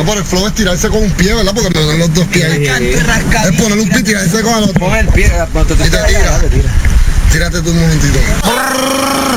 No, por el flow es tirarse con un pie, ¿verdad? Porque me dan los dos pies ahí. Es ponerle un pie y tirarse con el otro. Pon el pie, cuando te Y te tira. Tírate tú un momentito.